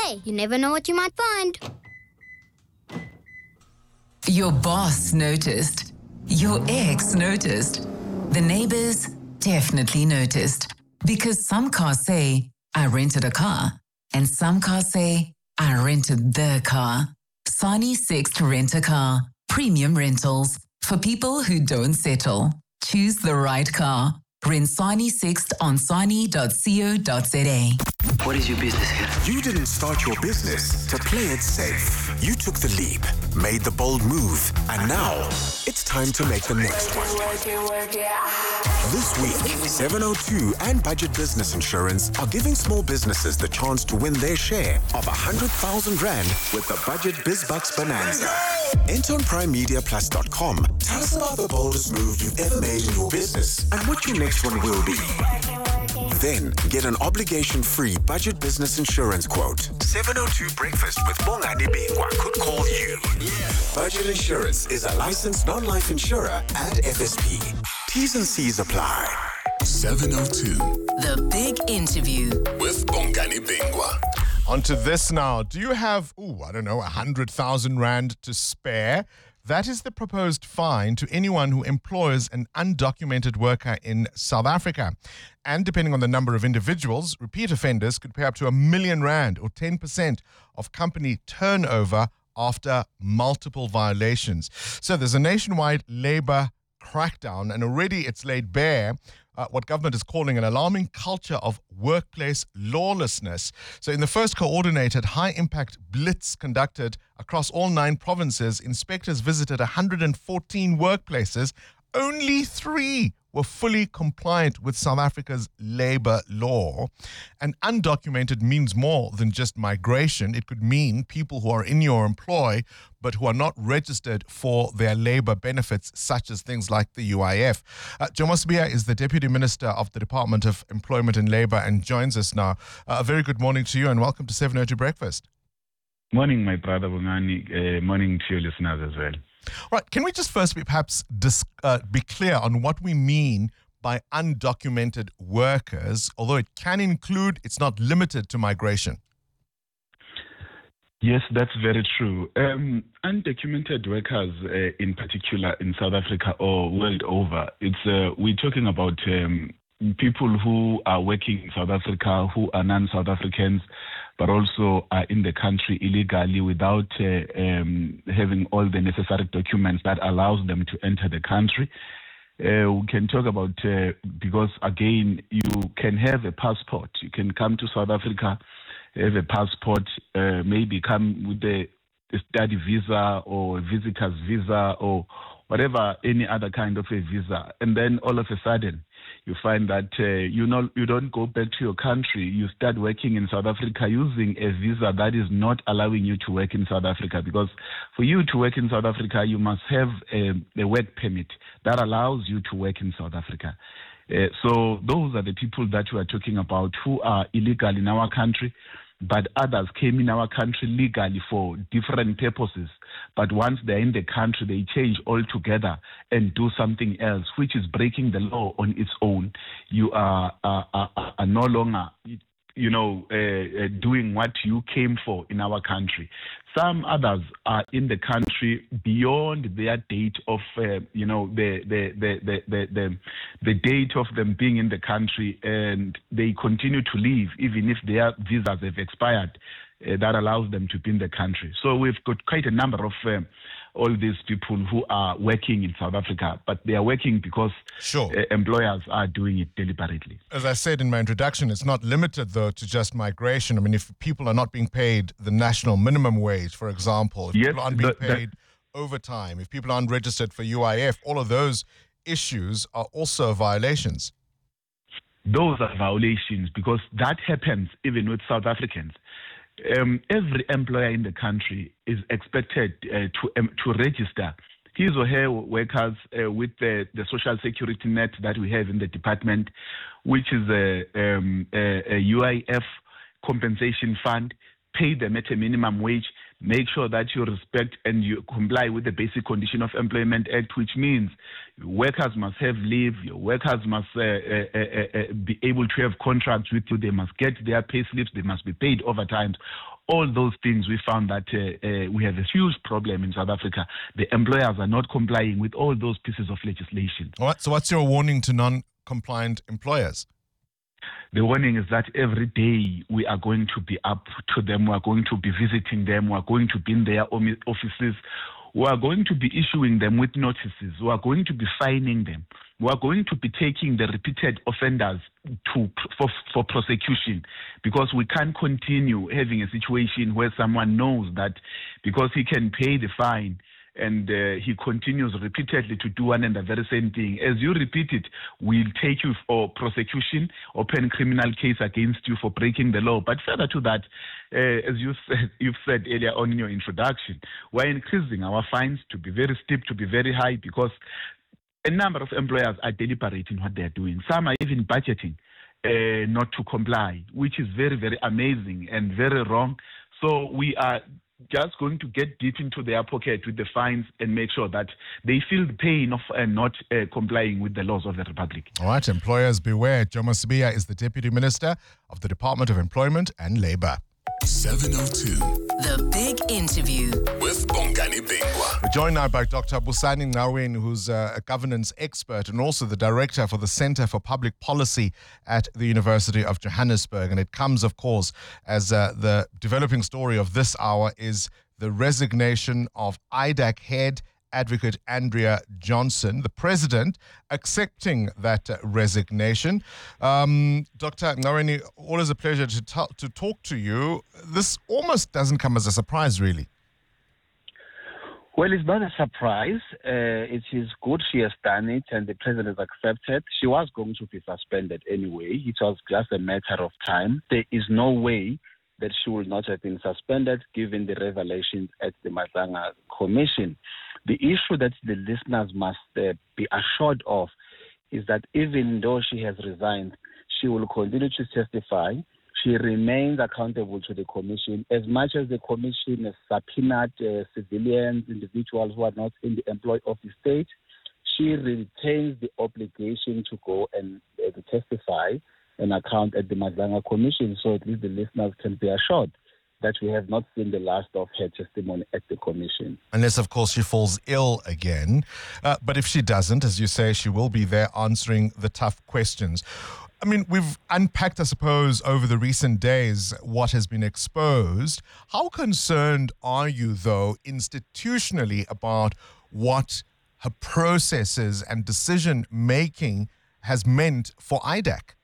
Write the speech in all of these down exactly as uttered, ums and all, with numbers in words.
Hey, you never know what you might find. Your boss noticed. Your ex noticed. The neighbors definitely noticed. Because some cars say, I rented a car. And some cars say, I rented the car. Sani Sixt Rent a Car. Premium rentals. For people who don't settle. Choose the right car. Rent Sani Sixt on sani dot co dot za. What is your business here? You didn't start your business to play it safe. You took the leap, made the bold move, and now it's time to make the next one. This week, seven oh two and Budget Business Insurance are giving small businesses the chance to win their share of one hundred thousand rand with the Budget BizBucks Bonanza. Enter on prime media plus dot com. Tell us about the boldest move you've ever made in your business and what your next one will be. Then get an obligation-free Budget Business Insurance quote. seven oh two Breakfast with Bongani Bingwa could call you. Budget Insurance is a licensed non-life insurer and F S P. T's and C's apply. seven oh two. The Big Interview. With Bongani Bingwa. On to this now. Do you have, ooh, I don't know, one hundred thousand rand to spare? That is the proposed fine to anyone who employs an undocumented worker in South Africa. And depending on the number of individuals, repeat offenders could pay up to a million rand or ten percent of company turnover after multiple violations. So there's a nationwide labor crackdown, and already it's laid bare uh, what government is calling an alarming culture of workplace lawlessness. So in the first coordinated high-impact blitz conducted across all nine provinces, inspectors visited one hundred fourteen workplaces. Only three were fully compliant with South Africa's labor law. And undocumented means more than just migration. It could mean people who are in your employ but who are not registered for their labor benefits, such as things like the U I F. Uh, Jomo Sibiya is the Deputy Minister of the Department of Employment and Labor and joins us now. Uh, a very good morning to you and welcome to seven oh two Breakfast. Morning, my brother Bongani. Uh, morning to your listeners as well. Right, can we just first be perhaps dis- uh, be clear on what we mean by undocumented workers, although it can include, it's not limited to migration? Yes, that's very true. Um, undocumented workers, uh, in particular in South Africa or world over, it's uh, we're talking about um, people who are working in South Africa, who are non-South Africans, but also are in the country illegally without uh, um, having all the necessary documents that allows them to enter the country. Uh, we can talk about, uh, because again, you can have a passport. You can come to South Africa, have a passport, uh, maybe come with a, a study visa or a visitor's visa or whatever, any other kind of a visa. And then all of a sudden, you find that uh, you know you don't go back to your country. You start working in South Africa using a visa that is not allowing you to work in South Africa. Because for you to work in South Africa, you must have a, a work permit that allows you to work in South Africa. Uh, so those are the people that we are talking about who are illegal in our country, but others came in our country legally for different purposes. But once they're in the country, they change altogether and do something else, which is breaking the law on its own. You are, are, are, are no longer, you know, uh, uh, doing what you came for in our country. Some others are in the country beyond their date of, uh, you know, the the, the, the, the, the the date of them being in the country, and they continue to live even if their visas have expired. Uh, that allows them to be in the country. So we've got quite a number of uh, all these people who are working in South Africa, but they are working because sure. uh, employers are doing it deliberately. As I said in my introduction, it's not limited, though, to just migration. I mean, if people are not being paid the national minimum wage, for example, if yes, people aren't being the, paid the, overtime, if people aren't registered for U I F, all of those issues are also violations. Those are violations because that happens even with South Africans. Um, every employer in the country is expected uh, to um, to register his or her workers uh, with the, the social security net that we have in the department, which is a, um, a, a U I F compensation fund, pay them at a minimum wage, make sure that you respect and you comply with the Basic Condition of Employment Act, which means workers must have leave, your workers must uh, uh, uh, uh, be able to have contracts with you, they must get their pay slips, they must be paid overtime. All those things, we found that uh, uh, we have a huge problem in South Africa. The employers are not complying with all those pieces of legislation. What, so what's your warning to non-compliant employers? The warning is that every day we are going to be up to them, we are going to be visiting them, we are going to be in their offices, we are going to be issuing them with notices, we are going to be fining them, we are going to be taking the repeated offenders to for, for prosecution, because we can't continue having a situation where someone knows that because he can pay the fine, and uh, he continues repeatedly to do one and the very same thing. As you repeat it, we'll take you for prosecution, open criminal case against you for breaking the law. But further to that, uh, as you said, you've said earlier on in your introduction, we're increasing our fines to be very steep, to be very high, because a number of employers are deliberating what they're doing. Some are even budgeting uh, not to comply, which is very, very amazing and very wrong. So we are just going to get deep into their pocket with the fines and make sure that they feel the pain of uh, not uh, complying with the laws of the Republic. All right, employers beware. Jomo Sibiya is the Deputy Minister of the Department of Employment and Labour. seven oh two. The Big Interview With Bongani Bingwa. We're joined now by Doctor Busani Ngawin, who's uh, a governance expert and also the director for the Centre for Public Policy at the University of Johannesburg. And it comes, of course, as uh, the developing story of this hour is the resignation of I D A C head Advocate Andrea Johnson, the president accepting that uh, resignation. Um, Doctor Ngawin, always a pleasure to, t- to talk to you. This almost doesn't come as a surprise, really. Well, it's not a surprise. Uh, it is good she has done it and the president has accepted. She was going to be suspended anyway. It was just a matter of time. There is no way that she will not have been suspended given the revelations at the Madlanga Commission. The issue that the listeners must uh, be assured of is that even though she has resigned, she will continue to testify. She remains accountable to the commission. As much as the commission has subpoenaed uh, civilians, individuals who are not in the employ of the state, she retains the obligation to go and uh, to testify and account at the Madlanga Commission, so at least the listeners can be assured that we have not seen the last of her testimony at the commission. Unless, of course, she falls ill again. Uh, but if she doesn't, as you say, she will be there answering the tough questions. I mean, we've unpacked, I suppose, over the recent days what has been exposed. How concerned are you, though, institutionally about what her processes and decision-making has meant for I D A C?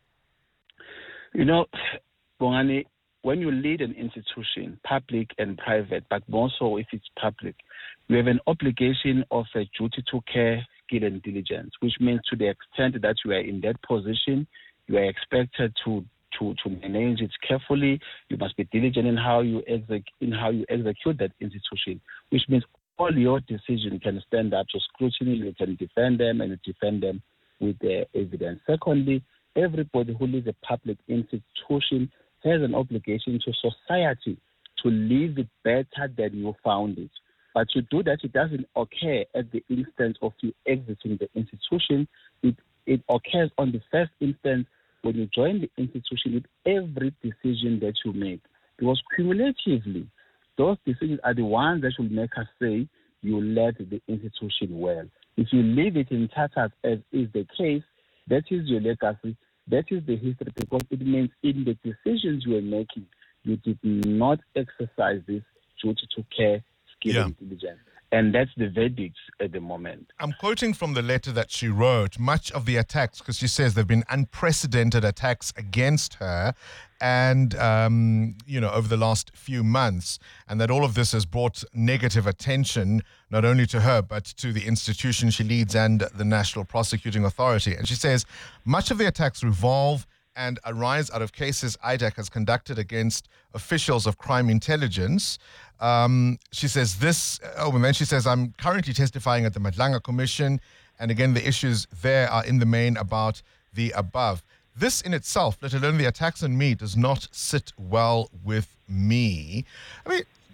You know, Bongani, when you lead an institution, public and private, but more so if it's public, you have an obligation of a duty to care, skill and diligence, which means to the extent that you are in that position, you are expected to to, to manage it carefully. You must be diligent in how you exec, in how you execute that institution, which means all your decisions can stand up to scrutiny. You can defend them and defend them with the evidence. Secondly, everybody who leads a public institution has an obligation to society to leave it better than you found it. But to do that, it doesn't occur at the instance of you exiting the institution. It, it occurs on the first instance when you join the institution with every decision that you make. Because cumulatively, those decisions are the ones that will make us say you led the institution well. If you leave it in tatters, as is the case, that is your legacy. That is the history, because it means in the decisions you are making, you did not exercise this duty to care, skill, yeah. and diligence. And that's the verdict at the moment. I'm quoting from the letter that she wrote. Much of the attacks, because she says there have been unprecedented attacks against her and, um, you know, over the last few months, and that all of this has brought negative attention, not only to her, but to the institution she leads and the National Prosecuting Authority. And she says, much of the attacks revolve and arise out of cases I D A C has conducted against officials of crime intelligence. Um, she says this, oh, and then she says, I'm currently testifying at the Madlanga Commission, and again, the issues there are in the main about the above. This in itself, let alone the attacks on me, does not sit well with me. I mean,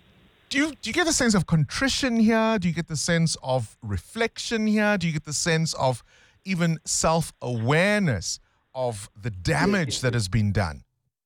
Do you do you get the sense of contrition here? Do you get the sense of reflection here? Do you get the sense of even self-awareness of the damage yes, that has been done?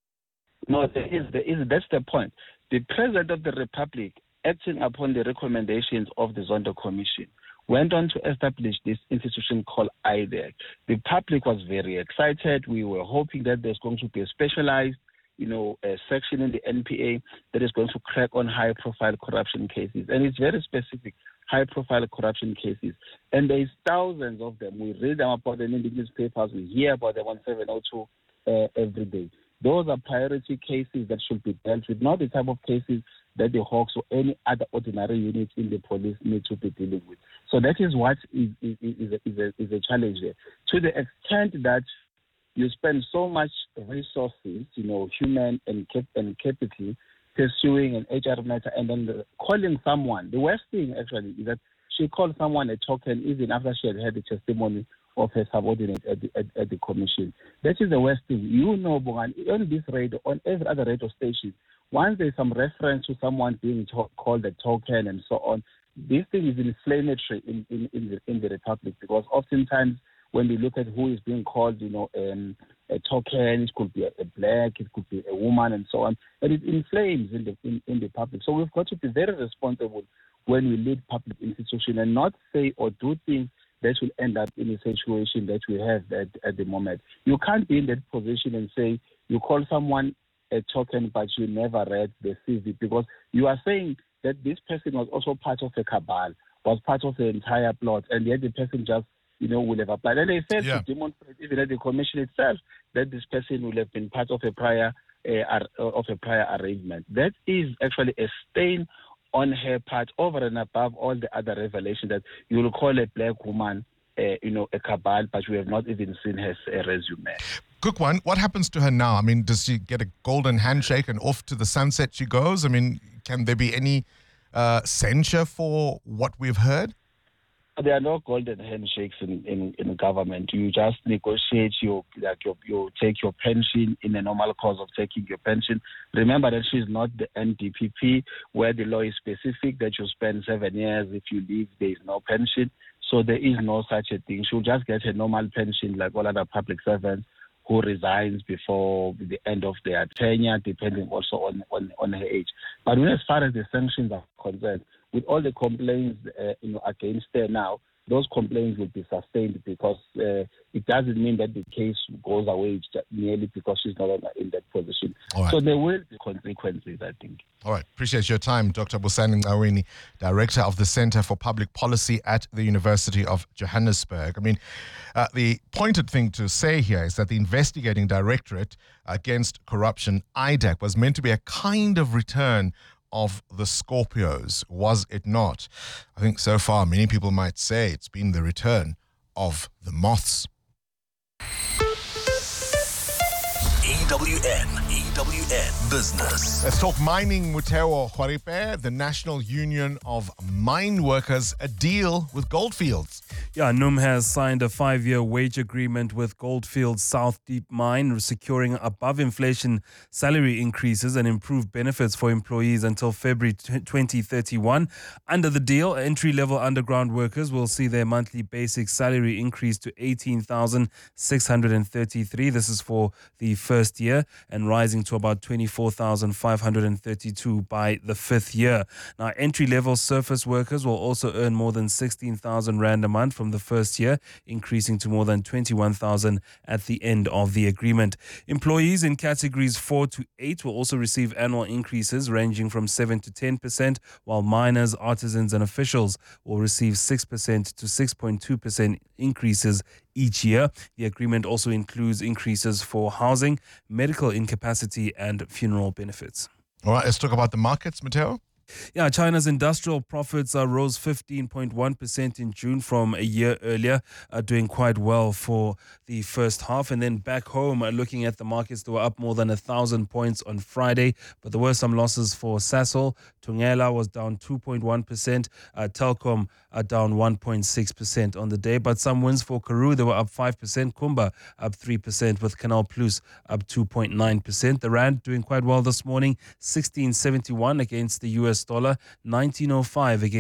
No, there is, there is, that's the point. The President of the Republic, acting upon the recommendations of the Zondo Commission, went on to establish this institution called I D E C. The public was very excited. We were hoping that there's going to be a specialized, you know, a section in the N P A that is going to crack on high-profile corruption cases. And it's very specific, high-profile corruption cases. And there's thousands of them. We read them about them in the newspapers. We hear about them on seven oh two uh, every day. Those are priority cases that should be dealt with, not the type of cases that the Hawks or any other ordinary unit in the police need to be dealing with. So that is what is, is, is, a, is, a, is a challenge there. To the extent that you spend so much resources, you know, human and, cap- and capital, pursuing an H R matter and then the, calling someone. The worst thing, actually, is that she called someone a token even after she had heard the testimony of her subordinate at the, at, at the commission. That is the worst thing. You know, Bongan, on this radio, on every other radio station, once there's some reference to someone being to- called a token and so on, this thing is inflammatory in, in, in, the, in the Republic, because oftentimes when we look at who is being called, you know, um, a token, it could be a, a black, it could be a woman and so on, and it inflames in the, in, in the public. So we've got to be very responsible when we lead public institutions and not say or do things that will end up in a situation that we have at, at the moment. You can't be in that position and say you call someone a token, but you never read the C V, because you are saying that this person was also part of a cabal, was part of the entire plot, and yet the person just, you know, will have applied. And they failed Yeah. to demonstrate, even at the commission itself, that this person will have been part of a prior uh, ar- of a prior arrangement. That is actually a stain on her part, over and above all the other revelations that you will call a black woman, uh, you know, a cabal, but we have not even seen her uh, resume. Quick one, what happens to her now? I mean, does she get a golden handshake and off to the sunset she goes? I mean, can there be any uh, censure for what we've heard? There are no golden handshakes in, in, in government. You just negotiate your like your you take your pension in the normal course of taking your pension. Remember that she's not the N D P P, where the law is specific that you spend seven years. If you leave, there is no pension. So there is no such a thing. She'll just get a normal pension like all other public servants who resigns before the end of their tenure, depending also on, on, on her age. But when, as far as the sanctions are concerned, with all the complaints uh, you know, against her now, those complaints will be sustained, because uh, it doesn't mean that the case goes away merely because she's no longer in that position. All right. So there will be consequences, I think. All right. Appreciate your time, Doctor Busani Mcaweni, Director of the Center for Public Policy at the University of Johannesburg. I mean, uh, the pointed thing to say here is that the Investigating Directorate Against Corruption, I D E C, was meant to be a kind of return of the Scorpios, was it not? I think so far many people might say it's been the return of the moths. E W N, E W N Business. Let's talk mining. Muteo Khwaripe, the National Union of Mine Workers, a deal with Goldfields. Yeah, N U M has signed a five-year wage agreement with Goldfields South Deep Mine, securing above-inflation salary increases and improved benefits for employees until February twenty thirty-one. Under the deal, entry-level underground workers will see their monthly basic salary increase to eighteen thousand six hundred thirty-three. This is for the first year, and rising to about twenty-four thousand five hundred thirty-two by the fifth year. Now, entry-level surface workers will also earn more than sixteen thousand rand a month from the first year, increasing to more than twenty-one thousand at the end of the agreement. Employees in categories four to eight will also receive annual increases ranging from seven to ten percent, while miners, artisans and officials will receive six percent to six point two percent increases each year. The agreement also includes increases for housing, medical incapacity and funeral benefits. All right, let's talk about the markets, Matteo. Yeah, China's industrial profits uh, rose fifteen point one percent in June from a year earlier, uh, doing quite well for the first half. And then back home, uh, looking at the markets, they were up more than one thousand points on Friday, but there were some losses for Sasol. Thungela was down two point one percent. Uh, Telkom are down one point six percent on the day, but some wins for Karoo. They were up five percent. Kumba up three percent, with Canal Plus up two point nine percent. The Rand doing quite well this morning, sixteen seventy-one against the U S dollar, nineteen oh five against